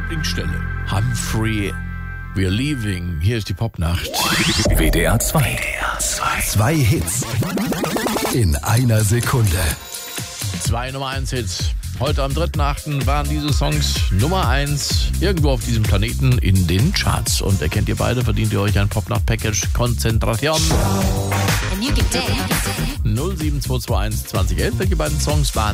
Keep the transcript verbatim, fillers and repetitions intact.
Lieblingsstelle. Humphrey, we're leaving. Hier ist die Popnacht. W D R zwei. Zwei Hits in einer Sekunde. Zwei Nummer eins Hits. Heute am dritten achten waren diese Songs Nummer eins irgendwo auf diesem Planeten in den Charts. Und erkennt ihr beide, verdient ihr euch ein Popnacht-Package. Konzentration. null sieben zwei zwei eins zwanzig elf. Welche beiden Songs waren